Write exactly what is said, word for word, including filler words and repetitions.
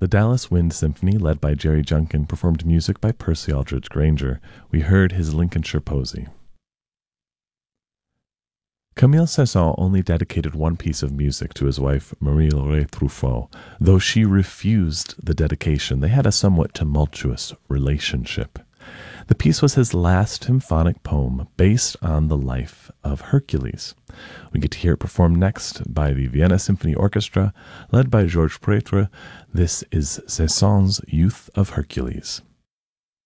The Dallas Wind Symphony, led by Jerry Junkin, performed music by Percy Aldridge Granger. We heard his Lincolnshire Posy. Camille Saint-Saëns only dedicated one piece of music to his wife, Marie-Laure Truffaut. Though she refused the dedication, they had a somewhat tumultuous relationship. The piece was his last symphonic poem based on the life of Hercules. We get to hear it performed next by the Vienna Symphony Orchestra, led by Georges Prêtre. This is Saint-Saëns' Youth of Hercules.